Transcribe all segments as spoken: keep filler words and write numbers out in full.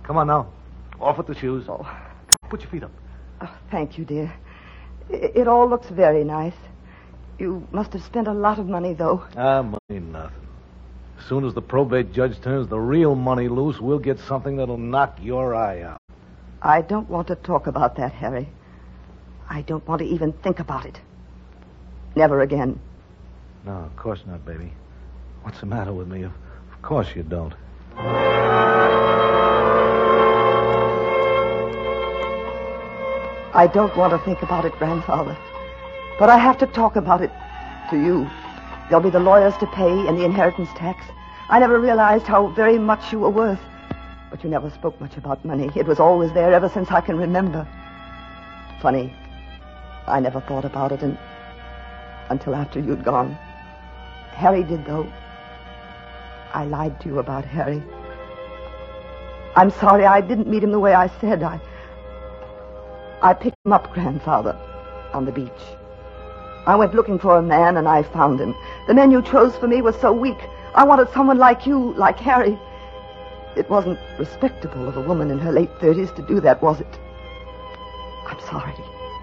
Come on now. Off with the shoes. Oh. Put your feet up. Oh, thank you, dear. It, it all looks very nice. You must have spent a lot of money, though. Ah, money, nothing. As soon as the probate judge turns the real money loose, we'll get something that'll knock your eye out. I don't want to talk about that, Harry. I don't want to even think about it. Never again. No, of course not, baby. What's the matter with me? Of, of course you don't. I don't want to think about it, Grandfather. But I have to talk about it to you. There'll be the lawyers to pay and the inheritance tax. I never realized how very much you were worth. But you never spoke much about money. It was always there ever since I can remember. Funny. I never thought about it and, until after you'd gone. Harry did, though. I lied to you about Harry. I'm sorry I didn't meet him the way I said. I, I picked him up, Grandfather, on the beach. I went looking for a man, and I found him. The men you chose for me were so weak. I wanted someone like you, like Harry. It wasn't respectable of a woman in her late thirties to do that, was it? I'm sorry.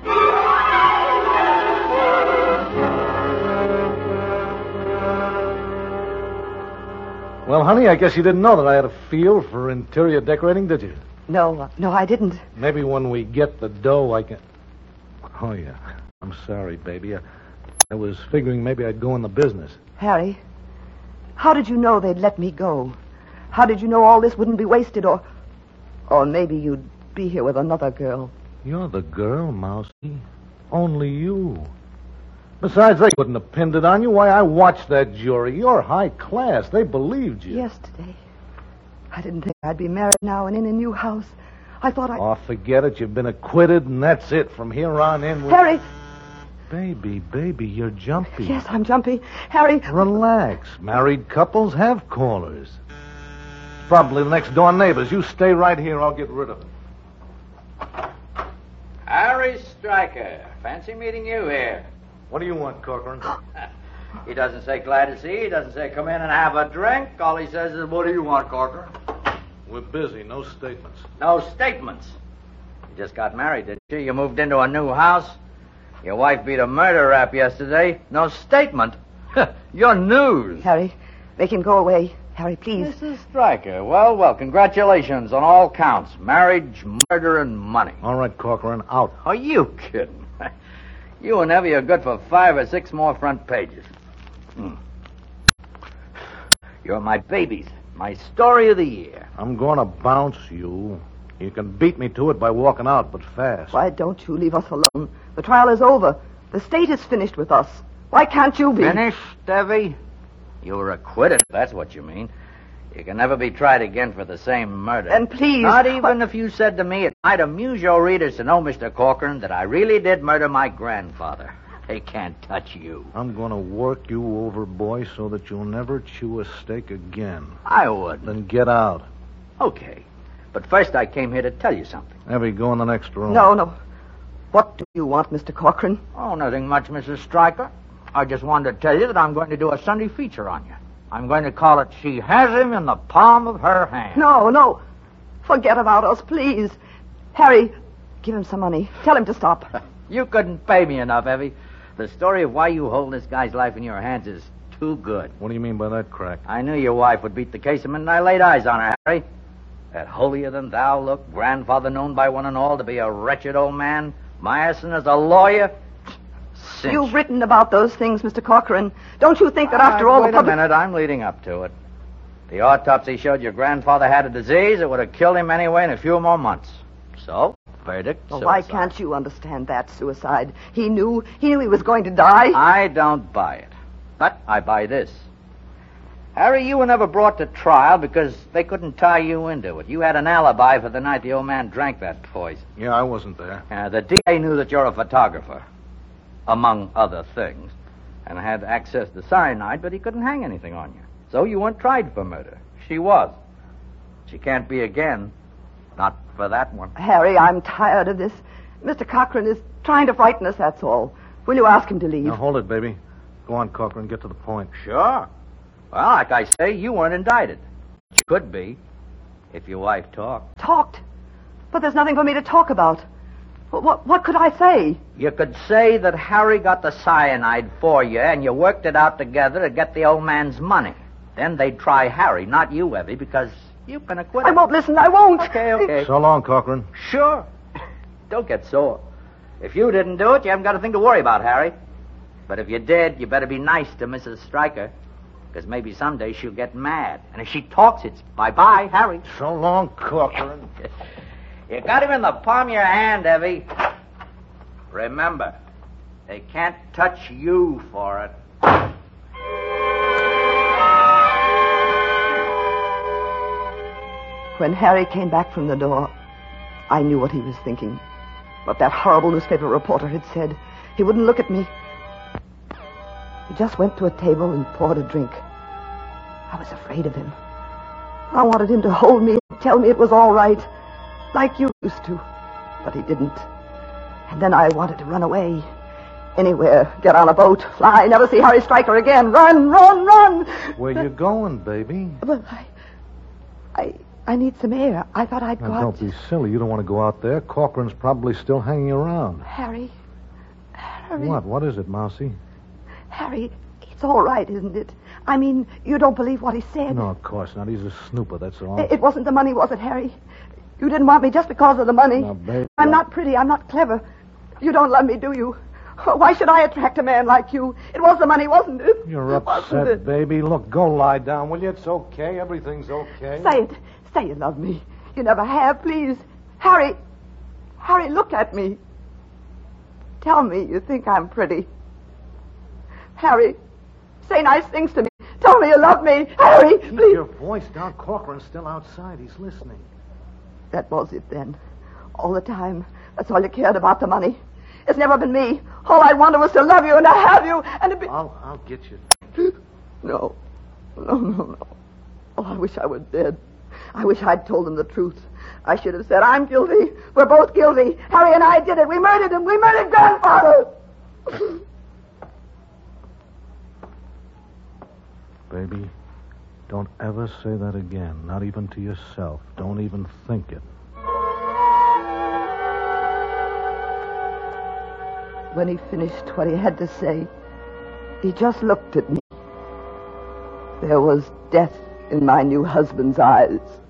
Well, honey, I guess you didn't know that I had a feel for interior decorating, did you? No, uh, no, I didn't. Maybe when we get the dough, I can... Oh, yeah. I'm sorry, baby. I, I was figuring maybe I'd go in the business. Harry, how did you know they'd let me go? How did you know all this wouldn't be wasted, or... Or maybe you'd be here with another girl? You're the girl, Mousy. Only you. Besides, they wouldn't have pinned it on you. Why, I watched that jury. You're high class. They believed you. Yesterday. I didn't think I'd be married now and in a new house. I thought I... Oh, forget it. You've been acquitted, and that's it. From here on in... We... Harry! Baby, baby, you're jumpy. Yes, I'm jumpy. Harry... Relax. Married couples have callers. Probably the next door neighbors. You stay right here. I'll get rid of them. Harry Stryker. Fancy meeting you here. What do you want, Corcoran? He doesn't say glad to see you. He doesn't say come in and have a drink. All he says is, what do you want, Corcoran? We're busy. No statements. No statements. You just got married, didn't you? You moved into a new house. Your wife beat a murder rap yesterday. No statement. You're news. Harry, make him go away. Harry, please. Missus Stryker. Well, well, congratulations on all counts. Marriage, murder, and money. All right, Corcoran, out. Are you kidding? You and Evie are good for five or six more front pages. Hmm. You're my babies. My story of the year. I'm going to bounce you. You can beat me to it by walking out, but fast. Why don't you leave us alone? The trial is over. The state is finished with us. Why can't you be? Finished, Evie? You were acquitted, if that's what you mean. You can never be tried again for the same murder. And please... Not even if you said to me it might amuse your readers to know, Mister Corcoran, that I really did murder my grandfather. They can't touch you. I'm going to work you over, boy, so that you'll never chew a steak again. I wouldn't. Then get out. Okay. But first I came here to tell you something. Evie, go in the next room. No, no. What do you want, Mister Corcoran? Oh, nothing much, Missus Stryker. I just wanted to tell you that I'm going to do a Sunday feature on you. I'm going to call it She Has Him in the Palm of Her Hand. No, no. Forget about us, please. Harry, give him some money. Tell him to stop. You couldn't pay me enough, Evie. The story of why you hold this guy's life in your hands is too good. What do you mean by that, Crack? I knew your wife would beat the case the minute I laid eyes on her, Harry. That holier-than-thou look, grandfather known by one and all to be a wretched old man, Meyerson as a lawyer. Cinch. You've written about those things, Mister Corcoran. Don't you think that after uh, all wait the public... a minute, I'm leading up to it. The autopsy showed your grandfather had a disease that would have killed him anyway in a few more months. So, verdict, Well, suicide. why can't you understand that, suicide? He knew, he knew he was going to die. I don't buy it. But I buy this. Harry, you were never brought to trial because they couldn't tie you into it. You had an alibi for the night the old man drank that poison. Yeah, I wasn't there. Uh, the D A knew that you're a photographer, among other things, and had access to cyanide, but he couldn't hang anything on you. So you weren't tried for murder. She was. She can't be again. Not for that one. Harry, I'm tired of this. Mister Corcoran is trying to frighten us, that's all. Will you ask him to leave? Now, hold it, baby. Go on, Corcoran. Get to the point. Sure. Well, like I say, you weren't indicted. You could be. If your wife talked. Talked? But there's nothing for me to talk about. What, what, what could I say? You could say that Harry got the cyanide for you and you worked it out together to get the old man's money. Then they'd try Harry, not you, Evie, because you've been acquitted. I won't listen. I won't. Okay, okay. So long, Corcoran. Sure. Don't get sore. If you didn't do it, you haven't got a thing to worry about, Harry. But if you did, you better be nice to Missus Stryker, because maybe someday she'll get mad. And if she talks, it's bye-bye, Harry. So long, Corcoran. You got him in the palm of your hand, Evie. Remember, they can't touch you for it. When Harry came back from the door, I knew what he was thinking. What that horrible newspaper reporter had said. He wouldn't look at me. He just went to a table and poured a drink. I was afraid of him. I wanted him to hold me and tell me it was all right, like you used to. But he didn't. And then I wanted to run away. Anywhere. Get on a boat. Fly. Never see Harry Stryker again. Run, run, run. Where you going, baby? Well, I... I... I need some air. I thought I'd go Now, out. don't be silly. You don't want to go out there. Corcoran's probably still hanging around. Harry. Harry. What? What is it, Mousy? Harry, it's all right, isn't it? I mean, you don't believe what he said. No, of course not. He's a snooper, that's all. It, it wasn't the money, was it, Harry? You didn't want me just because of the money. Now, baby, I'm I- not pretty. I'm not clever. You don't love me, do you? Why should I attract a man like you? It was the money, wasn't it? You're Wasn't upset, it? baby. Look, go lie down, will you? It's okay. Everything's okay. Say it. Say you love me. You never have, please. Harry. Harry, look at me. Tell me you think I'm pretty. Harry, say nice things to me. Tell me you love me. Harry, Keep please. your voice down. Corcoran's still outside. He's listening. That was it then. All the time. That's all you cared about, the money. It's never been me. All I wanted was to love you and to have you and to be... I'll, I'll get you. No. No, no, no. Oh, I wish I were dead. I wish I'd told him the truth. I should have said, I'm guilty. We're both guilty. Harry and I did it. We murdered him. We murdered Grandfather. Baby, don't ever say that again. Not even to yourself. Don't even think it. When he finished what he had to say, he just looked at me. There was death in my new husband's eyes.